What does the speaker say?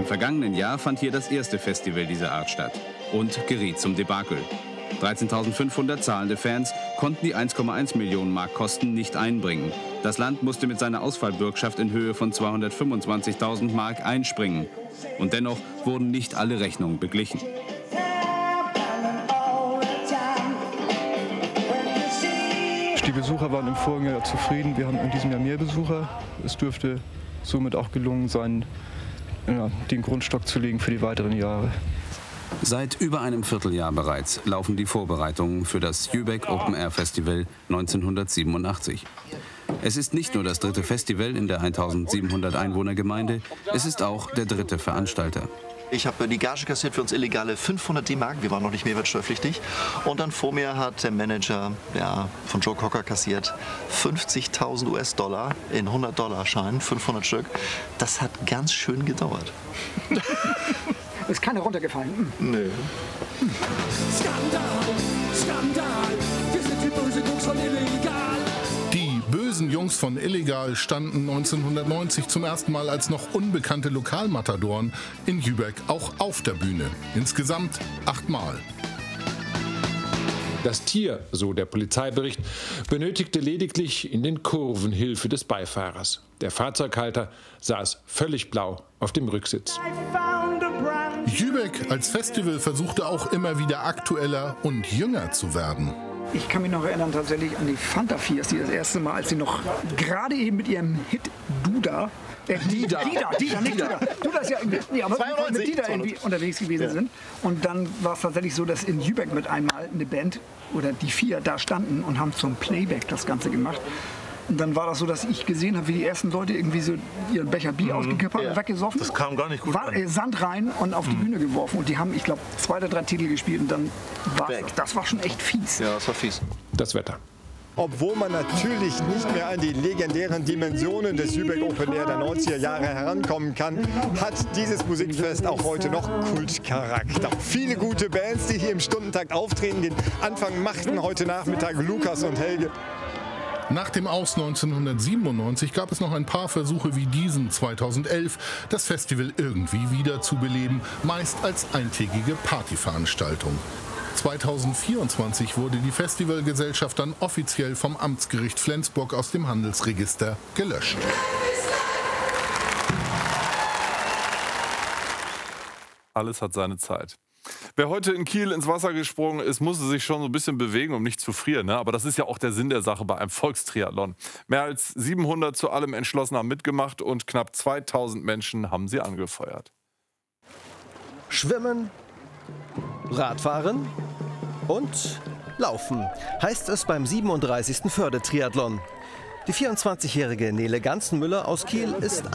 vergangenen Jahr fand hier das erste Festival dieser Art statt und geriet zum Debakel. 13.500 zahlende Fans konnten die 1,1 Millionen Mark Kosten nicht einbringen. Das Land musste mit seiner Ausfallbürgschaft in Höhe von 225.000 Mark einspringen. Und dennoch wurden nicht alle Rechnungen beglichen. Die Besucher waren im vorigen Jahr zufrieden. Wir haben in diesem Jahr mehr Besucher. Es dürfte somit auch gelungen sein, den Grundstock zu legen für die weiteren Jahre. Seit über einem Vierteljahr bereits laufen die Vorbereitungen für das Jübeck Open Air Festival 1987. Es ist nicht nur das dritte Festival in der 1700 Einwohnergemeinde, es ist auch der dritte Veranstalter. Ich habe die Gage kassiert für uns illegale 500 D-Mark, wir waren noch nicht mehrwertsteuerpflichtig. Und dann vor mir hat der Manager von Joe Cocker kassiert 50.000 US-Dollar in 100-Dollar-Scheinen, 500 Stück. Das hat ganz schön gedauert. Ist keiner runtergefallen? Nö. Skandal, Skandal, wir sind die bösen Jungs von Illegal. Die bösen Jungs von Illegal standen 1990 zum ersten Mal als noch unbekannte Lokalmatadoren in Jübeck auch auf der Bühne. Insgesamt 8 Mal. Das Tier, so der Polizeibericht, benötigte lediglich in den Kurven Hilfe des Beifahrers. Der Fahrzeughalter saß völlig blau auf dem Rücksitz. Jübeck als Festival versuchte auch immer wieder aktueller und jünger zu werden. Ich kann mich noch erinnern tatsächlich an die Fantafiers, die das erste Mal, als sie noch gerade eben mit ihrem Hit Duda, Dida ist ja irgendwie, aber mit Dida irgendwie unterwegs gewesen sind. Und dann war es tatsächlich so, dass in Jübeck mit einmal eine Band oder die 4 da standen und haben zum Playback das Ganze gemacht. Und dann war das so, dass ich gesehen habe, wie die ersten Leute irgendwie so ihren Becher Bier ausgekippert und weggesoffen. Das kam gar nicht gut an. Sand rein und auf die Bühne geworfen. Und die haben, ich glaube, 2 oder 3 Titel gespielt und dann war das war schon echt fies. Ja, das war fies. Das Wetter. Obwohl man natürlich nicht mehr an die legendären Dimensionen des Jübeck Open Air der 90er Jahre herankommen kann, hat dieses Musikfest auch heute noch Kultcharakter. Viele gute Bands, die hier im Stundentakt auftreten. Den Anfang machten heute Nachmittag Lukas und Helge. Nach dem Aus 1997 gab es noch ein paar Versuche wie diesen 2011, das Festival irgendwie wieder zu beleben, meist als eintägige Partyveranstaltung. 2024 wurde die Festivalgesellschaft dann offiziell vom Amtsgericht Flensburg aus dem Handelsregister gelöscht. Alles hat seine Zeit. Wer heute in Kiel ins Wasser gesprungen ist, musste sich schon so ein bisschen bewegen, um nicht zu frieren. Ne? Aber das ist ja auch der Sinn der Sache bei einem Volkstriathlon. Mehr als 700 zu allem entschlossen haben mitgemacht und knapp 2000 Menschen haben sie angefeuert. Schwimmen, Radfahren und Laufen heißt es beim 37. Förde-Triathlon. Die 24-jährige Nele Ganzenmüller aus Kiel ist